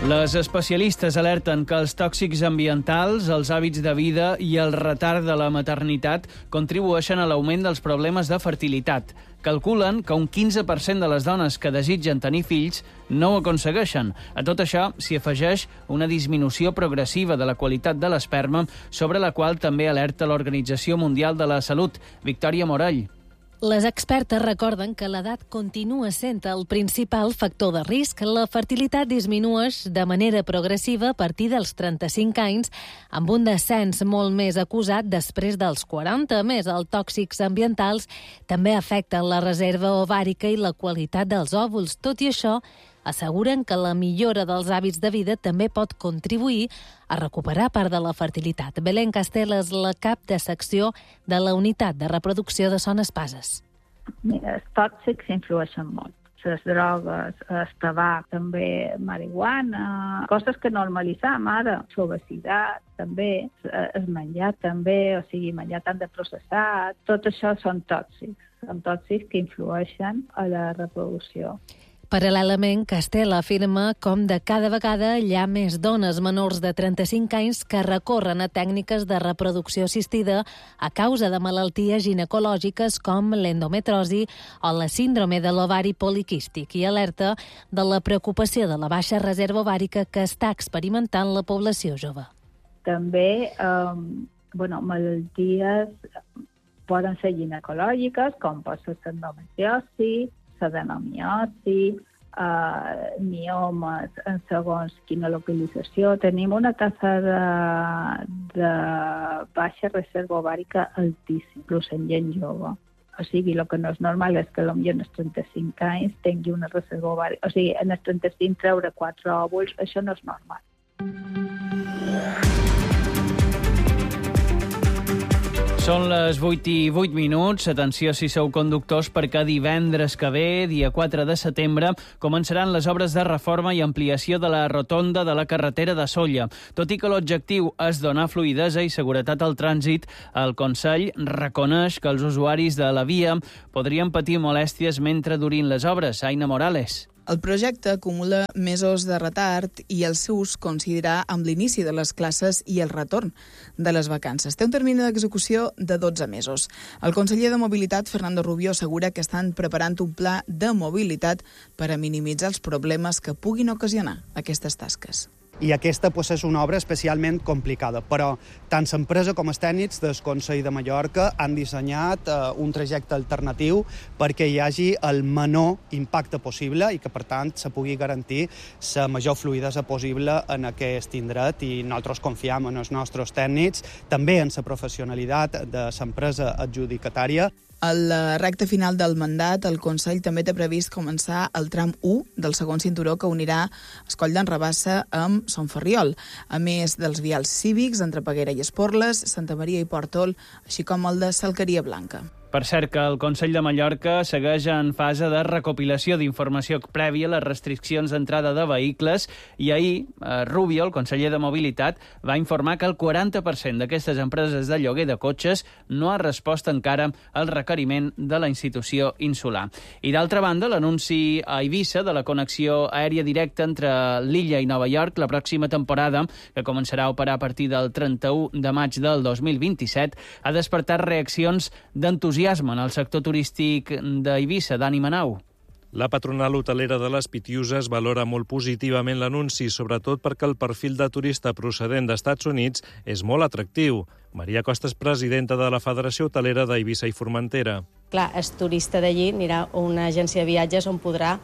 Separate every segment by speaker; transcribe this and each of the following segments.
Speaker 1: Les especialistes alerten que els tòxics ambientals, els hàbits de vida i el retard de la maternitat contribueixen a l'augment dels problemes de fertilitat. Calculen que un 15% de les dones que desitgen tenir fills no ho aconsegueixen. A tot això s'hi afegeix una disminució progressiva de la qualitat de l'esperma, sobre la qual també alerta l'Organització Mundial de la Salut. Victòria Morell.
Speaker 2: Les expertes recorden que l'edat continua sent el principal factor de risc. La fertilitat disminueix de manera progressiva a partir dels 35 anys, amb un descens molt més acusat després dels 40. A més, els tòxics ambientals també afecten la reserva ovàrica i la qualitat dels òvuls. Tot i això, asseguren que la millora dels hàbits de vida també pot contribuir a recuperar part de la fertilitat. Belén Castel és la cap de secció de la Unitat de Reproducció de Son Espases.
Speaker 3: Mira, els tòxics influeixen molt. Les drogues, el tabac, també marihuana, coses que normalitzam ara, l'obesitat també, el menjar també, o sigui, menjar tant de processat, tot això són tòxics que influeixen a la reproducció.
Speaker 2: Paral·lelament, Castel afirma com de cada vegada hi ha més dones menors de 35 anys que recorren a tècniques de reproducció assistida a causa de malalties ginecològiques com l'endometrosi o la síndrome de l'ovari poliquístic, i alerta de la preocupació de la baixa reserva ovàrica que està experimentant la població jove.
Speaker 3: També malalties poden ser ginecològiques, com pot ser l'endometriosi, l'adenomiosi, miomes en segons quina localització. Tenim una taxa de baixa reserva ovàrica altíssima, inclús en gent jove. O sigui, el que no és normal és que potser en els 35 anys tingui una reserva ovàrica. O sigui, en els 35 treure 4 òvuls, això no és normal.
Speaker 1: Són les 8:08. Atenció si sou conductors, perquè divendres que ve, dia 4 de setembre, començaran les obres de reforma i ampliació de la rotonda de la carretera de Sóller. Tot i que l'objectiu és donar fluïdesa i seguretat al trànsit, el Consell reconeix que els usuaris de la via podrien patir molèsties mentre durin les obres. Aina Morales.
Speaker 4: El projecte acumula mesos de retard i el seu ús coincidirà amb l'inici de les classes i el retorn de les vacances. Té un termini d'execució de 12 mesos. El conseller de Mobilitat, Fernando Rubio, assegura que estan preparant un pla de mobilitat per a minimitzar els problemes que puguin ocasionar aquestes tasques.
Speaker 5: I aquesta és una obra especialment complicada, però tant l'empresa com els tècnics del Consell de Mallorca han dissenyat un trajecte alternatiu perquè hi hagi el menor impacte possible i que, per tant, se pugui garantir la major fluïdesa possible en aquest indret, i nosaltres confiem en els nostres tècnics, també en la professionalitat de l'empresa adjudicatària.
Speaker 4: A la recta final del mandat, el Consell també té previst començar el tram 1 del segon cinturó que unirà Escoll d'en Rabassa amb Son Ferriol, a més dels vials cívics entre Peguera i Esporles, Santa Maria i Pòrtol, així com el de Salqueria Blanca.
Speaker 1: Per cert, que el Consell de Mallorca segueix en fase de recopilació d'informació prèvia a les restriccions d'entrada de vehicles, i ahir Rubio, el conseller de Mobilitat, va informar que el 40% d'aquestes empreses de lloguer de cotxes no ha respost encara al requeriment de la institució insular. I d'altra banda, l'anunci a Eivissa de la connexió aèria directa entre l'illa i Nova York la pròxima temporada, que començarà a operar a partir del 31 de maig del 2027, ha despertat reaccions d'entusiasme en el sector turístic d'Eivissa. Dani Manau.
Speaker 6: La patronal hotelera de les Pitiuses valora molt positivament l'anunci, sobretot perquè el perfil de turista procedent d'Estats Units és molt atractiu. Maria Costa és presidenta de la Federació Hotelera d'Eivissa i Formentera.
Speaker 7: Clar, el turista d'allí anirà a una agència de viatges on podrà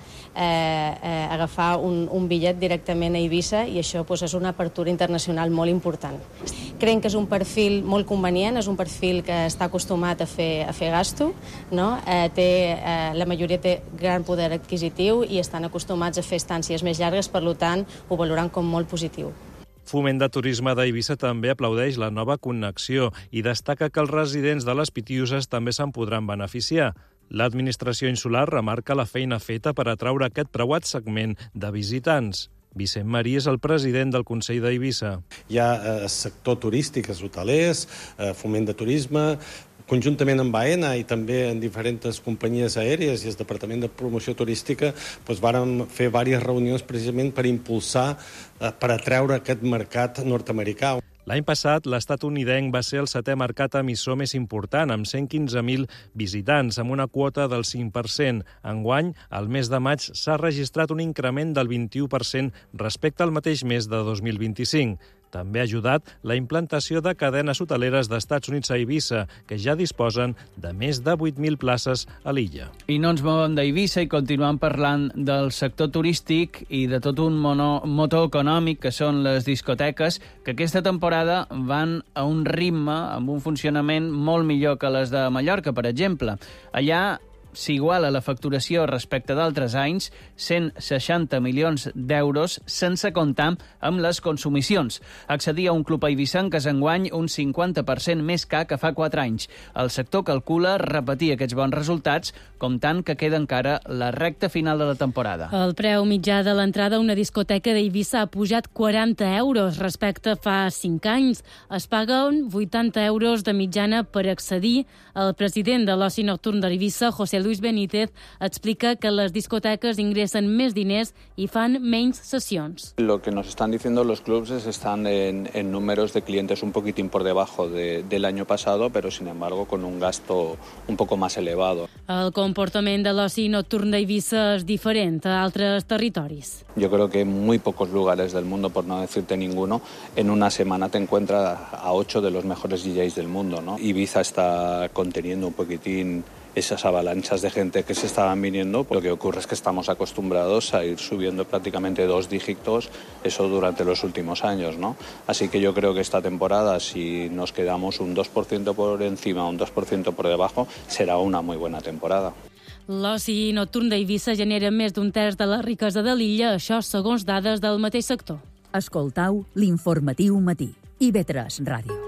Speaker 7: agafar un bitllet directament a Eivissa, i això és una apertura internacional molt important. Creiem que és un perfil molt convenient, és un perfil que està acostumat a fer gasto, no? La majoria té gran poder adquisitiu i estan acostumats a fer estàncies més llargues, per tant, ho valoran com molt positiu.
Speaker 6: Foment de Turisme d'Eivissa també aplaudeix la nova connexió i destaca que els residents de les Pitiuses també se'n podran beneficiar. L'administració insular remarca la feina feta per atraure aquest preuat segment de visitants. Vicent Marí és el president del Consell d'Eivissa.
Speaker 8: Hi ha sector turístic, els hotelers, foment de turisme, conjuntament amb AENA i també en diferents companyies aèries i el Departament de Promoció Turística, vàrem fer diverses reunions precisament per impulsar, per atreure aquest mercat nord-americà.
Speaker 6: L'any passat, l'estatunidenc va ser el 7è mercat emissor més important, amb 115.000 visitants, amb una quota del 5%. Enguany, al mes de maig, s'ha registrat un increment del 21% respecte al mateix mes de 2025. També ha ajudat la implantació de cadenes hoteleres d'Estats Units a Eivissa, que ja disposen de més de 8.000 places a l'illa.
Speaker 1: I no ens movem d'Eivissa i continuem parlant del sector turístic i de tot un motor econòmic que són les discoteques, que aquesta temporada van a un ritme, amb un funcionament molt millor que les de Mallorca, per exemple. Allà s'iguala la facturació respecte d'altres anys, 160 milions d'euros, sense comptar amb les consumicions. Accedir a un club eivissenc és enguany un 50% més car que fa 4 anys. El sector calcula repetir aquests bons resultats, comptant que queda encara la recta final de la temporada.
Speaker 9: El preu mitjà de l'entrada a una discoteca d'Eivissa ha pujat 40 euros respecte fa 5 anys. Es paguen 80 euros de mitjana per accedir. El president de l'oci nocturn d'Eivissa, José Luis Benítez, explica que les discoteques ingressen més diners i fan menys sessions.
Speaker 10: Lo que nos están diciendo los clubs es que están en números de clientes un poquitín por debajo del año pasado, pero sin embargo con un gasto un poco más elevado.
Speaker 9: El comportament de l'oci nocturn d'Eivissa és diferent a altres territoris.
Speaker 10: Yo creo que en muy pocos lugares del mundo, por no decirte ninguno, en una semana te encuentras a 8 de los mejores DJs del mundo, ¿no? Ibiza está conteniendo un poquitín esas avalanchas de gente que se estaban viniendo. Lo que ocurre es que estamos acostumbrados a ir subiendo prácticamente 2 dígitos, eso durante los últimos años, ¿no? Así que yo creo que esta temporada, si nos quedamos un 2% por encima, un 2% por debajo, será una muy buena temporada.
Speaker 9: L'oci nocturn d'Eivissa genera més d'un terç de la riquesa de l'illa, això segons dades del mateix sector.
Speaker 11: Escoltau l'informatiu matí. IB3 Ràdio.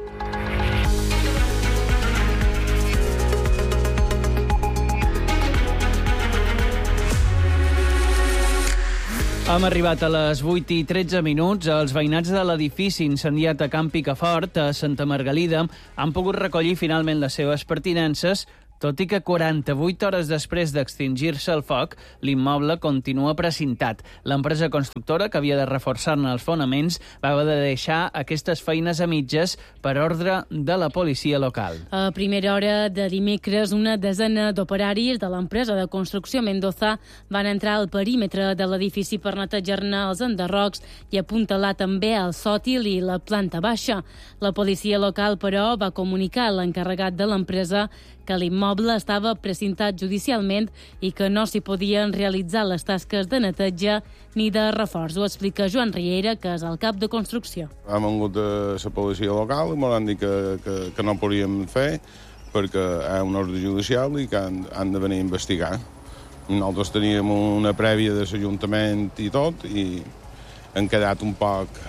Speaker 1: Hem arribat a les 8:13. Els veïnats de l'edifici incendiat a Can Picafort, a Santa Margalida, han pogut recollir finalment les seves pertinences, tot i que 48 hores després d'extingir-se el foc, l'immoble continua precintat. L'empresa constructora, que havia de reforçar-ne els fonaments, va haver de deixar aquestes feines a mitges per ordre de la policia local.
Speaker 9: A primera hora de dimecres, una desena d'operaris de l'empresa de construcció Mendoza van entrar al perímetre de l'edifici per netejar-ne els enderrocs i apuntalar també el sòtil i la planta baixa. La policia local, però, va comunicar a l'encarregat de l'empresa que l'immoble estava precintat judicialment i que no s'hi podien realitzar les tasques de neteja ni de reforç. Ho explica Joan Riera, que és el cap de construcció.
Speaker 12: Hem vingut a la policia local i m'ho han dit que no podíem fer perquè hi ha una ordre judicial i que han de venir a investigar. Nosaltres teníem una prèvia de l'Ajuntament i tot i hem quedat un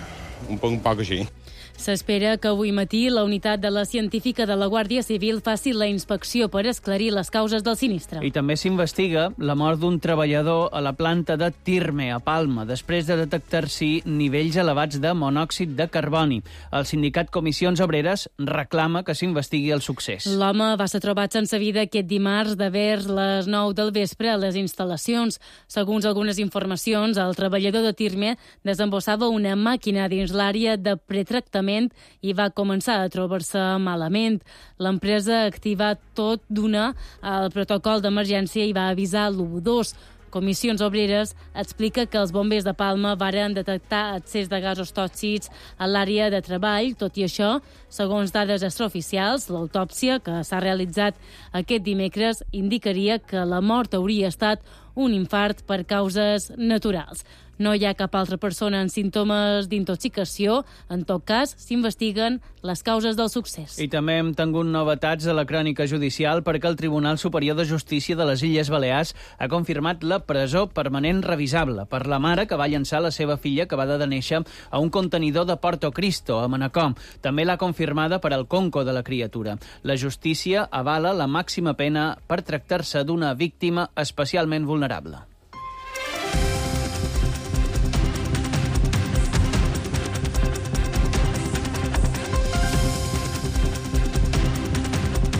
Speaker 12: poc així.
Speaker 9: S'espera que avui matí la unitat de la científica de la Guàrdia Civil faci la inspecció per esclarir les causes del sinistre.
Speaker 1: I també s'investiga la mort d'un treballador a la planta de Tirme, a Palma, després de detectar-s'hi nivells elevats de monòxid de carboni. El sindicat Comissions Obreres reclama que s'investigui el succés.
Speaker 9: L'home va ser trobat sense vida aquest dimarts de vers les 9 del vespre a les instal·lacions. Segons algunes informacions, el treballador de Tirme desembossava una màquina dins l'àrea de pretractament i va començar a trobar-se malament. L'empresa ha activat tot d'una el protocol d'emergència i va avisar l'112. Comissions Obreres explica que els bombers de Palma varen detectar excés de gasos tòxics a l'àrea de treball. Tot i això, segons dades extraoficials, l'autòpsia que s'ha realitzat aquest dimecres indicaria que la mort hauria estat un infart per causes naturals. No hi ha cap altra persona amb símptomes d'intoxicació. En tot cas, s'investiguen les causes del succés.
Speaker 1: I també hem tingut novetats a la crònica judicial perquè el Tribunal Superior de Justícia de les Illes Balears ha confirmat la presó permanent revisable per la mare que va llançar la seva filla que va de néixer a un contenidor de Porto Cristo, a Manacor. També l'ha confirmada per al conco de la criatura. La justícia avala la màxima pena per tractar-se d'una víctima especialment vulnerable.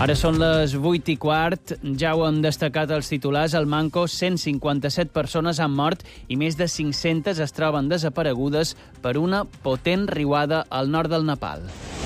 Speaker 1: Ara són les 8:15, ja ho han destacat els titulars, al Manco 157 persones han mort i més de 500 es troben desaparegudes per una potent riuada al nord del Nepal.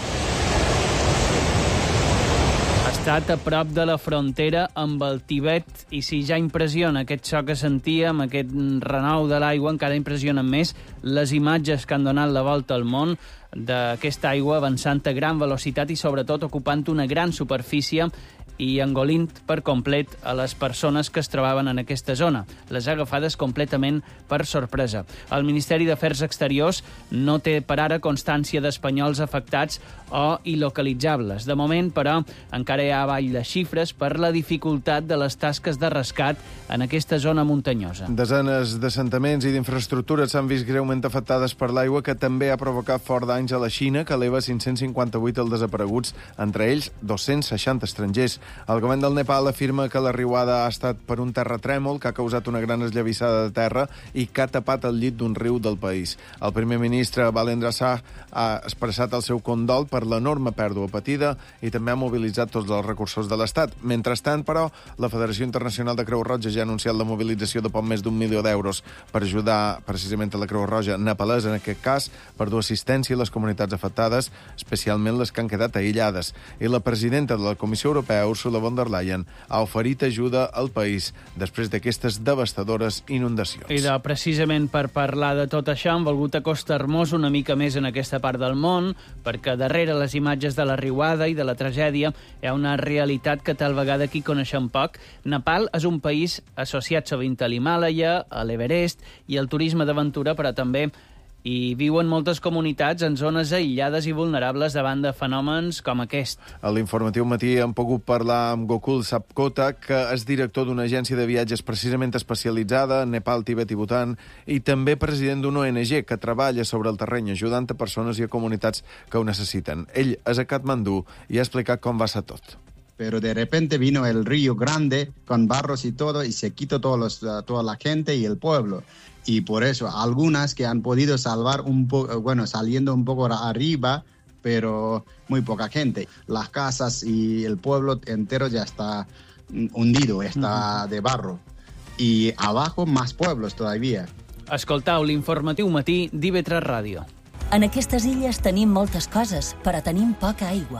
Speaker 1: Ha estat a prop de la frontera amb el Tibet i si ja impressiona aquest so que sentíem, aquest renou de l'aigua, encara impressionen més les imatges que han donat la volta al món d'aquesta aigua avançant a gran velocitat i sobretot ocupant una gran superfície i engolint per complet a les persones que es trobaven en aquesta zona, les agafades completament per sorpresa. El Ministeri d'Afers Exteriors no té per ara constància d'espanyols afectats o il·localitzables. De moment, però, encara hi ha avall de xifres per la dificultat de les tasques de rescat en aquesta zona muntanyosa.
Speaker 13: Desenes d'assentaments i d'infraestructures s'han vist greument afectades per l'aigua, que també ha provocat fort danys a la Xina, que eleva 558 els desapareguts, entre ells 260 estrangers. El govern del Nepal afirma que la riuada ha estat per un terratrèmol que ha causat una gran esllavissada de terra i que ha tapat el llit d'un riu del país. El primer ministre Balendra Shah ha expressat el seu condol per l'enorme pèrdua patida i també ha mobilitzat tots els recursos de l'Estat. Mentrestant, però, la Federació Internacional de Creu Roja ja ha anunciat la mobilització de poc més d'1 milió d'euros per ajudar precisament a la Creu Roja nepalesa, en aquest cas, per dur assistència a les comunitats afectades, especialment les que han quedat aïllades. I la presidenta de la Comissió Europea, Ursula von der Leyen, ha oferit ajuda al país després d'aquestes devastadores inundacions.
Speaker 1: I precisament per parlar de tot això hem volgut acostar-nos una mica més en aquesta part del món, perquè darrere les imatges de la riuada i de la tragèdia hi ha una realitat que tal vegada aquí coneixem poc. Nepal és un país associat sovint a l'Himàlaia, a l'Everest i al turisme d'aventura, però també hi viuen moltes comunitats en zones aïllades i vulnerables davant de fenòmens com aquest.
Speaker 13: A l'Informatiu Matí hem pogut parlar amb Gokul Sapkota, que és director d'una agència de viatges precisament especialitzada en Nepal, Tibet i Bhutan, i també president d'una ONG que treballa sobre el terreny ajudant a persones i a comunitats que ho necessiten. Ell és a Katmandú i ha explicat com va ser tot.
Speaker 14: Pero de repente vino el río grande con barros y todo y se quitó toda la gente y el pueblo. Y por eso algunas que han podido salvar un poco, bueno, saliendo un poco arriba, pero muy poca gente. Las casas y el pueblo entero ya está hundido, está de barro. Y abajo más pueblos todavía.
Speaker 1: Escoltau l'Informatiu Matí d'IV3 Ràdio.
Speaker 11: En aquestes illes tenim moltes coses, però tenim poca aigua.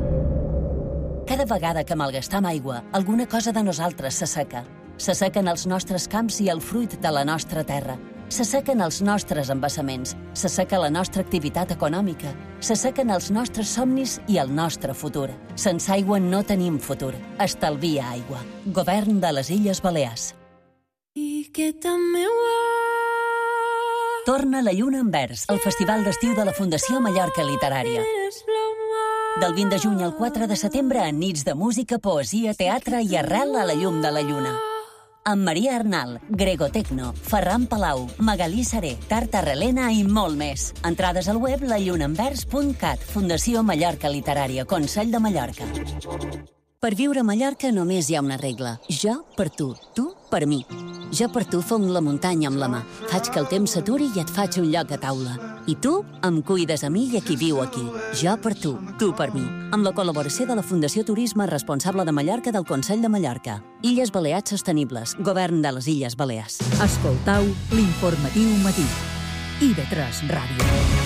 Speaker 11: Cada vegada que malgastam aigua, alguna cosa de nosaltres s'asseca. S'assequen els nostres camps i el fruit de la nostra terra. S'assequen els nostres embassaments. S'asseca la nostra activitat econòmica. S'assequen els nostres somnis i el nostre futur. Sense aigua no tenim futur. Estalvia aigua. Govern de les Illes Balears. Torna la Lluna en Vers, el festival d'estiu de la Fundació Mallorca Literària. Del 20 de juny al 4 de setembre, en nits de música, poesia, teatre i arrel a la llum de la lluna. Amb Maria Arnal, Grego Tecno, Ferran Palau, Magalí Saré, Tarta Relena i molt més. Entrades al web lallunaenvers.cat, Fundació Mallorca Literària, Consell de Mallorca. Per viure a Mallorca només hi ha una regla. Jo per tu per mi. Jo per tu fong la muntanya amb la mà. Faig que el temps s'aturi i et faig un lloc a taula. I tu em cuides a mi i a qui viu aquí. Jo per tu per mi. Amb la col·laboració de la Fundació Turisme Responsable de Mallorca del Consell de Mallorca. Illes Balears Sostenibles. Govern de les Illes Balears. Escoltau l'Informatiu Matí. IV3 Ràdio.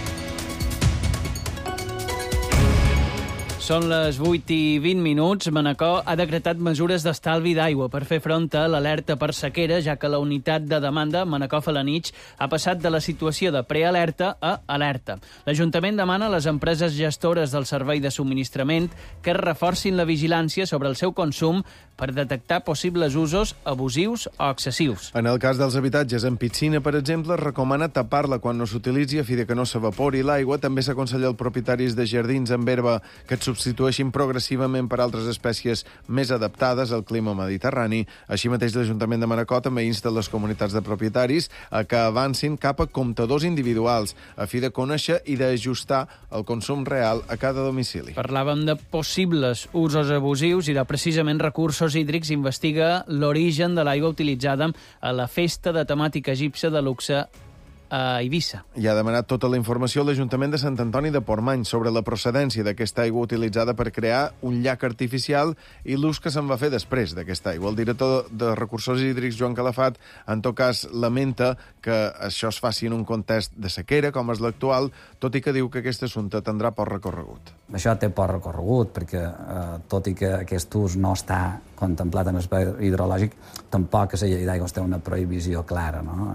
Speaker 1: Són les 8:20. Manacor ha decretat mesures d'estalvi d'aigua per fer front a l'alerta per sequera, ja que la unitat de demanda Manacor-Felanitx ha passat de la situació de prealerta a alerta. L'Ajuntament demana a les empreses gestores del servei de subministrament que reforcin la vigilància sobre el seu consum per detectar possibles usos abusius o excessius.
Speaker 13: En el cas dels habitatges en piscina, per exemple, es recomana tapar-la quan no s'utilitzi a fi de que no s'evapori l'aigua. També s'aconsella als propietaris de jardins amb herba que et substitueixin progressivament per altres espècies més adaptades al clima mediterrani. Així mateix, l'Ajuntament de Manacor també insta les comunitats de propietaris a que avancin cap a comptadors individuals a fi de conèixer i d'ajustar el consum real a cada domicili.
Speaker 1: Parlàvem de possibles usos abusius i de precisament recursos hídrics. Investiga l'origen de l'aigua utilitzada a la festa de temàtica egípcia de luxe a Eivissa.
Speaker 13: I ha demanat tota la informació a l'Ajuntament de Sant Antoni de Portmany sobre la procedència d'aquesta aigua utilitzada per crear un llac artificial i l'ús que se'n va fer després d'aquesta aigua. El director de Recursos Hídrics, Joan Calafat, en tot cas lamenta que això es faci en un context de sequera, com és l'actual, tot i que diu que aquest assumpte tindrà poc recorregut.
Speaker 15: Això té poc recorregut, perquè tot i que aquest ús no està contemplat en el pla hidrològic, tampoc a la llei d'aigües té una prohibició clara, no?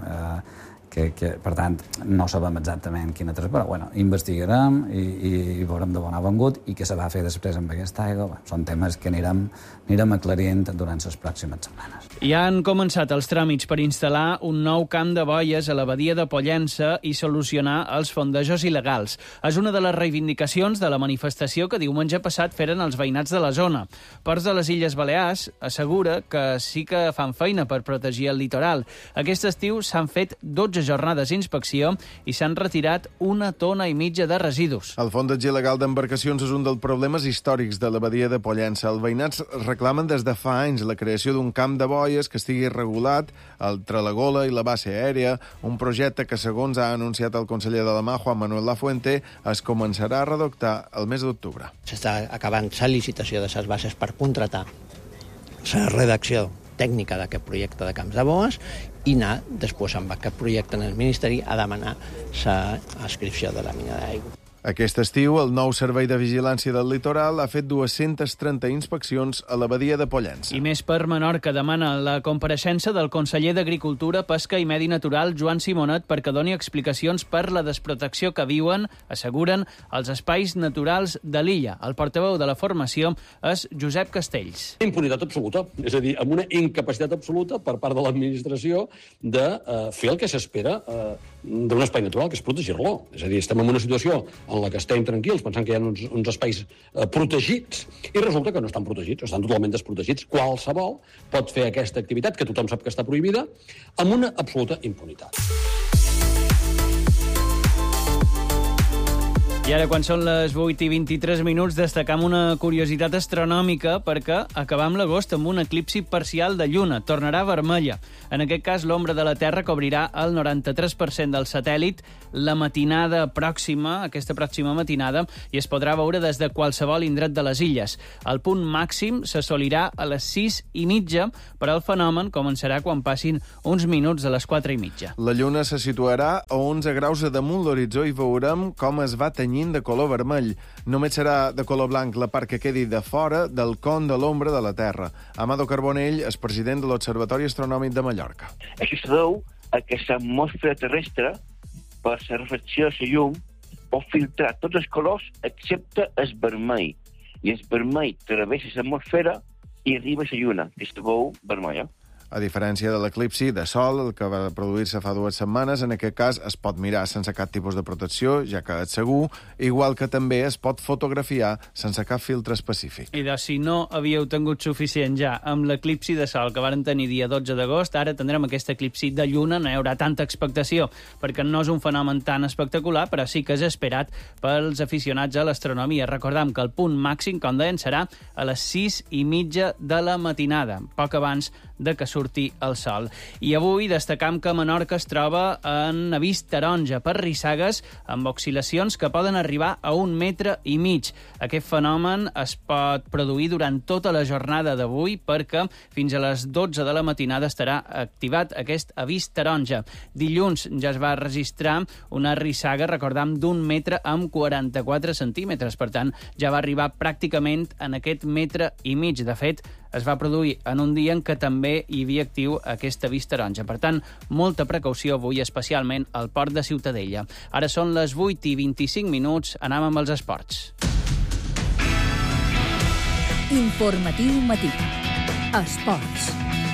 Speaker 15: Per tant, no sabem exactament quina però bueno, investigarem i veurem de bon avengut i què se va fer després amb aquesta aigua. Són temes que anirem aclarint durant les pròximes setmanes.
Speaker 1: Ja han començat els tràmits per instal·lar un nou camp de boies a la badia de Pollença i solucionar els fondejos il·legals. És una de les reivindicacions de la manifestació que diumenge passat feren els veïnats de la zona. Ports de les Illes Balears assegura que sí que fan feina per protegir el litoral. Aquest estiu s'han fet 12 jornades d'inspecció i s'han retirat 1,5 tones de residus.
Speaker 13: El fondeig il·legal d'embarcacions és un dels problemes històrics de la badia de Pollença. Els veïnats reclamen des de fa anys la creació d'un camp de boies que estigui regulat entre la Gola i la base aèria, un projecte que, segons ha anunciat el conseller de la Mar, Juan Manuel Lafuente, es començarà a redactar el mes d'octubre.
Speaker 16: S'està acabant la licitació de les bases per contratar la redacció tècnica d'aquest projecte de camps de boes i anar després amb aquest projecte en el Ministeri a demanar l'adscripció de la mina d'aigua.
Speaker 13: Aquest estiu, el nou Servei de Vigilància del Litoral ha fet 230 inspeccions a la badia de Pollença.
Speaker 1: I més per Menorca demana la compareixença del conseller d'Agricultura, Pesca i Medi Natural, Joan Simonet, perquè doni explicacions per la desprotecció que viuen, asseguren, els espais naturals de l'illa. El portaveu de la formació és Josep Castells.
Speaker 17: Impunitat absoluta, és a dir, amb una incapacitat absoluta per part de l'administració de fer el que s'espera d'un espai natural, que és protegir-lo. És a dir, estem en una situació en la que estem tranquils, pensant que hi ha uns espais protegits, i resulta que no estan protegits, estan totalment desprotegits. Qualsevol pot fer aquesta activitat, que tothom sap que està prohibida, amb una absoluta impunitat.
Speaker 1: I ara, quan són les 8:23, destacam una curiositat astronòmica perquè acabam l'agost amb un eclipsi parcial de lluna. Tornarà vermella. En aquest cas, l'ombra de la Terra cobrirà el 93% del satèl·lit la matinada pròxima, aquesta pròxima matinada, i es podrà veure des de qualsevol indret de les illes. El punt màxim s'assolirà a les 6:30, però el fenomen començarà quan passin uns minuts de les 4:30.
Speaker 13: La lluna se situarà a 11 graus a damunt l'horitzó i veurem com es va tenyint de color vermell. Només serà de color blanc la part que quedi de fora del con de l'ombra de la Terra. Amado Carbonell és president de l'Observatori Astronòmic de Mallorca.
Speaker 18: Això es deu a que l'atmosfera terrestre, per la refracció de la llum, pot filtrar tots els colors excepte el vermell. I el vermell travessa l'atmosfera i arriba a la lluna, que es veu vermella.
Speaker 13: A diferència de l'eclipsi de sol, el que va produir-se fa 2 setmanes, en aquest cas es pot mirar sense cap tipus de protecció, ja que és segur, igual que també es pot fotografiar sense cap filtre específic.
Speaker 1: I si no havíeu tingut suficient ja amb l'eclipsi de sol que varen tenir dia 12 d'agost, ara tindrem aquest eclipsi de lluna, no hi haurà tanta expectació, perquè no és un fenomen tan espectacular, però sí que és esperat pels aficionats a l'astronomia. Recordem que el punt màxim, com deien, serà a les 6:30 de la matinada, poc abans de que surti el sol. I avui destacam que Menorca es troba en avís taronja per rissagues amb oscil·lacions que poden arribar a 1,5 metres. Aquest fenomen es pot produir durant tota la jornada d'avui perquè fins a les 12 de la matinada estarà activat aquest avís taronja. Dilluns ja es va registrar una rissaga, recordam, d'1 metre amb 44 centímetres. Per tant, ja va arribar pràcticament en aquest 1,5 metres. De fet, es va produir en un dia en què també hi havia actiu aquest avís taronja. Per tant, molta precaució avui, especialment al port de Ciutadella. Ara són les 8:25, anem amb els esports.
Speaker 19: Informatiu matí. Esports.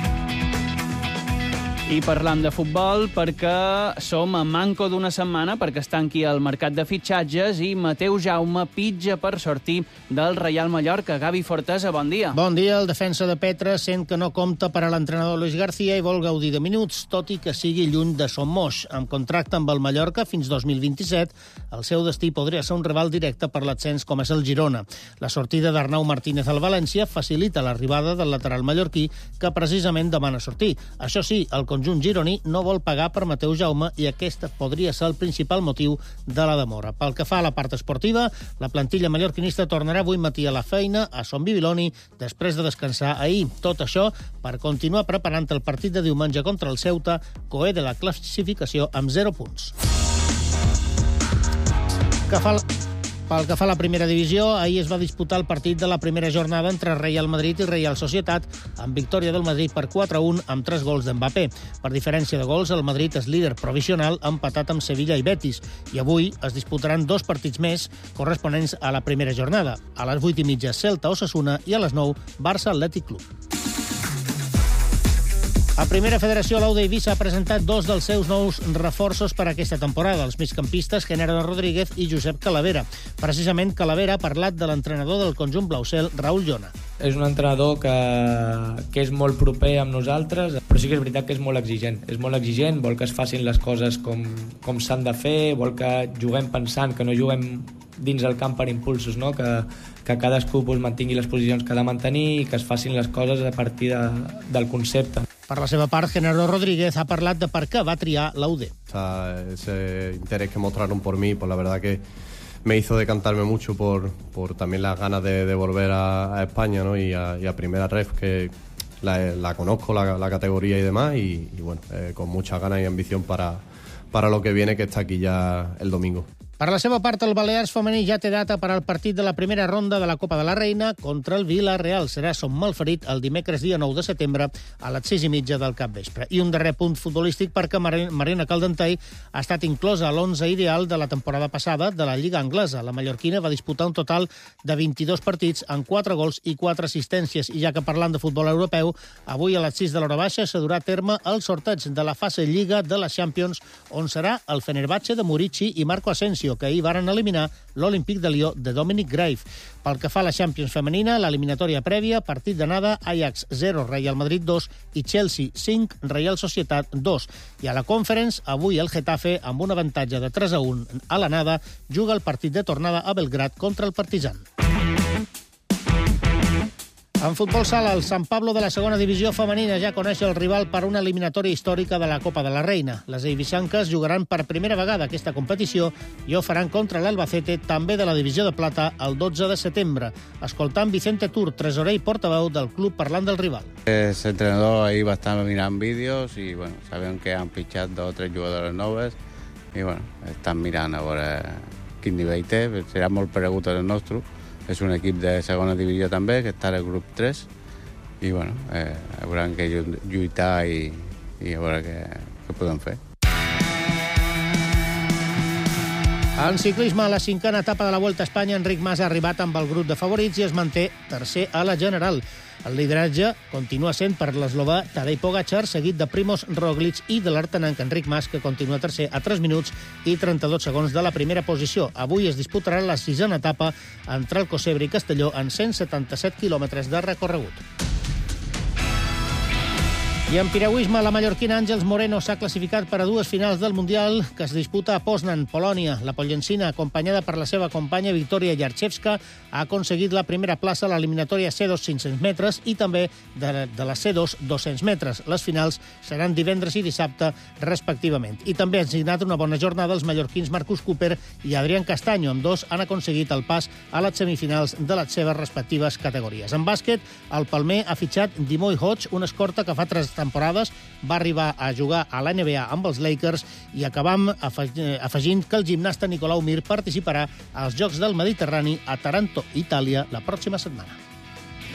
Speaker 1: I parlam de futbol perquè som a manco d'una setmana perquè es tanqui el mercat de fitxatges i Mateu Jaume pitja per sortir del Reial Mallorca. Gavi Fortesa, bon dia.
Speaker 20: Bon dia. El defensa de Petra sent que no compta per a l'entrenador Luis García i vol gaudir de minuts, tot i que sigui lluny de Son Moix. Amb contracte amb el Mallorca fins 2027, el seu destí podria ser un rival directe per l'ascens com és el Girona. La sortida d'Arnau Martínez al València facilita l'arribada del lateral mallorquí que precisament demana sortir. Això sí, el conjunt conjunt gironí no vol pagar per Mateu Jaume i aquest podria ser el principal motiu de la demora. Pel que fa a la part esportiva, la plantilla mallorquinista tornarà avui matí a la feina a Son Bibiloni després de descansar ahir. Tot això per continuar preparant el partit de diumenge contra el Ceuta, coer de la classificació amb 0 punts. Pel que fa a la primera divisió, ahir es va disputar el partit de la primera jornada entre Real Madrid i Real Societat, amb victòria del Madrid per 4-1 amb 3 gols d'Mbappé. Per diferència de gols, el Madrid és líder provisional, empatat amb Sevilla i Betis, i avui es disputaran 2 partits més corresponents a la primera jornada. A les 8:30, Celta-Osasuna, i a les 9, Barça-Atlètic Club. A Primera Federació, l'Aude Eivissa ha presentat 2 dels seus nous reforços per a aquesta temporada, els migcampistes Genaro Rodríguez i Josep Calavera. Precisament, Calavera ha parlat de l'entrenador del conjunt blaucel, Raúl Llona.
Speaker 21: És un entrenador que és molt proper amb nosaltres, però sí que és veritat que és molt exigent. És molt exigent, vol que es facin les coses com s'han de fer, vol que juguem pensant, que no juguem dins el camp per impulsos, no? Que cadascú mantingui les posicions que ha de mantenir i que es facin les coses a partir del concepte.
Speaker 20: Per la seva part, Genaro Rodríguez ha parlat de per què va triar la UD.
Speaker 22: Ese interés que mostraron por mí, pues la verdad que me hizo decantarme mucho por también las ganas de volver a España, ¿no? y a Primera Ref, que la conozco, la categoría y demás, y bueno, con muchas ganas y ambición para lo que viene, que está aquí ya el domingo.
Speaker 20: Per la seva part, el Balears femení ja té data per al partit de la primera ronda de la Copa de la Reina contra el Villarreal. Serà Son Malferit el dimecres dia 9 de setembre a les 6:30 del capvespre. I un darrer punt futbolístic perquè Mariona Caldentei ha estat inclosa a l'11 ideal de la temporada passada de la Lliga Anglesa. La mallorquina va disputar un total de 22 partits amb 4 gols i 4 assistències. I ja que parlant de futbol europeu, avui a les 6 de l'hora baixa se durà a terme el sorteig de la fase Lliga de la Champions, on serà el Fenerbahce de Murici i Marco Asensio, que ahir varen eliminar l'Olímpic de Lió de Dominic Grave. Pel que fa a la Champions femenina, l'eliminatòria prèvia, partit d'anada, Ajax 0, Real Madrid 2 i Chelsea 5, Real Societat 2. I a la Conference, avui el Getafe, amb un avantatge de 3-1 a l'anada, juga el partit de tornada a Belgrad contra el Partizan. En futbol sala, el San Pablo de la segona divisió femenina ja coneix el rival per una eliminatòria històrica de la Copa de la Reina. Les eivissanques jugaran per primera vegada aquesta competició i ho faran contra l'Albacete, també de la divisió de plata, el 12 de setembre. Escoltant Vicente Tur, tresorer i portaveu del club, parlant del rival.
Speaker 23: Ese entrenador ahí va a estar mirando vídeos y bueno, saben que han fichado 2 o 3 jugadores noves y bueno, estan mirant a veure quin nivell té. Serà molt paregut al nostre. És un equip de segona divisió també, que està al grup 3, i bueno, hauran que lluitar i a veure què podem fer.
Speaker 20: En ciclisme, a la 5a etapa de la Vuelta a Espanya, Enric Mas ha arribat amb el grup de favorits i es manté tercer a la general. El lideratge continua sent per l'eslovà Tadej Pogačar, seguit de Primož Roglič i de l'artenanc Enric Mas, que continua tercer a 3 minuts i 32 segons de la primera posició. Avui es disputarà la 6a etapa entre Alcocebre i Castelló en 177 quilòmetres de recorregut. I en piragüisme, la mallorquina Àngels Moreno s'ha classificat per a 2 finals del Mundial que es disputa a Poznan, Polònia. La pollencina, acompanyada per la seva companya Victoria Yarchevska, ha aconseguit la primera plaça a l'eliminatòria C2 500 metres i també de la C2 200 metres. Les finals seran divendres i dissabte, respectivament. I també han signat una bona jornada els mallorquins Marcus Cooper i Adrián Castaño. Ambdós han aconseguit el pas a les semifinals de les seves respectives categories. En bàsquet, el palmer ha fitxat Dimoy Hodge, un escorta que fa 3 temporades va arribar a jugar a la NBA amb els Lakers, i acabam afegint que el gimnasta Nicolau Mir participarà als Jocs del Mediterrani a Taranto, Itàlia, la pròxima setmana.